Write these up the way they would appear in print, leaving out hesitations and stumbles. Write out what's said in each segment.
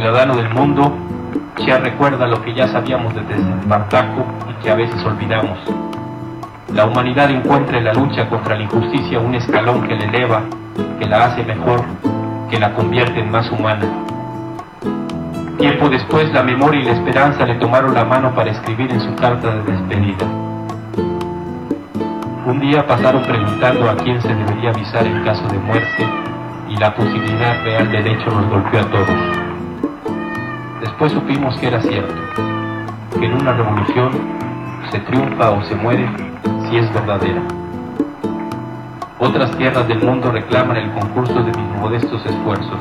ciudadano del mundo, Che recuerda lo que ya sabíamos desde Espartaco y que a veces olvidamos. La humanidad encuentra en la lucha contra la injusticia un escalón que la eleva, que la hace mejor, que la convierte en más humana. Tiempo después, la memoria y la esperanza le tomaron la mano para escribir en su carta de despedida. Un día pasaron preguntando a quién se debería avisar en caso de muerte, y la posibilidad real del hecho nos golpeó a todos. Después supimos que era cierto, que en una revolución se triunfa o se muere si es verdadera. Otras tierras del mundo reclaman el concurso de mis modestos esfuerzos.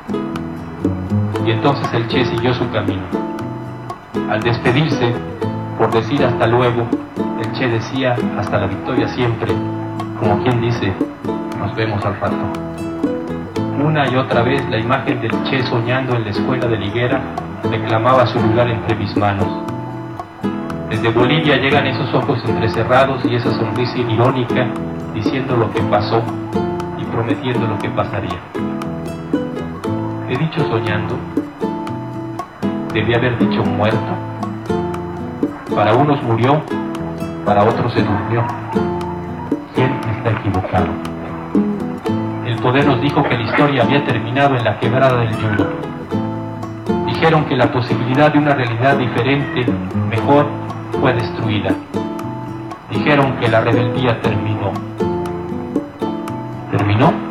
Y entonces el Che siguió su camino. Al despedirse, por decir hasta luego, el Che decía hasta la victoria siempre, como quien dice, nos vemos al rato. Una y otra vez la imagen del Che soñando en la escuela de Liguera reclamaba su lugar entre mis manos. Desde Bolivia llegan esos ojos entrecerrados y esa sonrisa irónica, diciendo lo que pasó y prometiendo lo que pasaría. He dicho soñando, debí haber dicho muerto. Para unos murió, para otros se durmió. ¿Quién está equivocado? El poder nos dijo que la historia había terminado en la quebrada del Yuro. Dijeron que la posibilidad de una realidad diferente, mejor, fue destruida. Dijeron que la rebeldía terminó. ¿Terminó?